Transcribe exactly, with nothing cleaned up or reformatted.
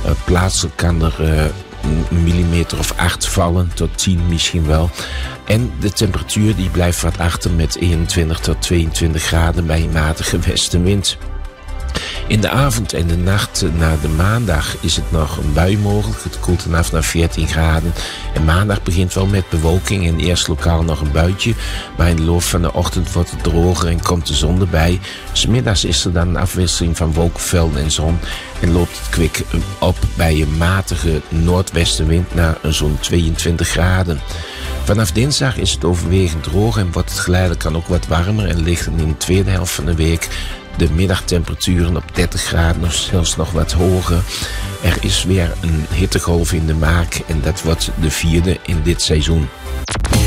Uh, plaatselijk kan er uh, een millimeter of acht vallen, tot tien misschien wel. En de temperatuur die blijft wat achter met eenentwintig tot tweeëntwintig graden bij een matige westenwind. In de avond en de nacht naar de maandag is het nog een bui mogelijk. Het koelt dan af naar veertien graden. En maandag begint wel met bewolking en eerst lokaal nog een buitje. Maar in de loop van de ochtend wordt het droger en komt de zon erbij. 'S Middags is er dan een afwisseling van wolkenvelden en zon. En loopt het kwik op bij een matige noordwestenwind naar zo'n tweeëntwintig graden. Vanaf dinsdag is het overwegend droog en wordt het geleidelijk ook wat warmer. En ligt in de tweede helft van de week de middagtemperaturen op dertig graden of zelfs nog wat hoger. Er is weer een hittegolf in de maak en dat wordt de vierde in dit seizoen.